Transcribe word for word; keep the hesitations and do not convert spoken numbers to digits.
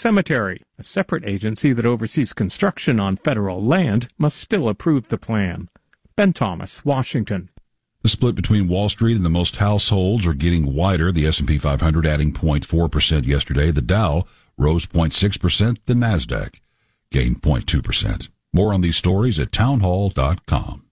Cemetery, a separate agency that oversees construction on federal land, must still approve the plan. Ben Thomas, Washington. The split between Wall Street and the most households are getting wider. The S and P five hundred adding zero point four percent yesterday. The Dow rose zero point six percent. The Nasdaq gained zero point two percent. More on these stories at townhall dot com.